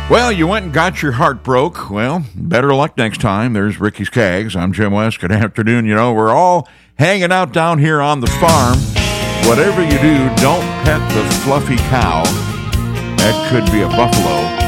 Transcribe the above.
Well, you went and got your heart broke. Well, better luck next time. There's Ricky's Cags. I'm Jim West. Good afternoon. You know, we're all hanging out down here on the farm. Whatever you do, don't pet the fluffy cow. That could be a buffalo.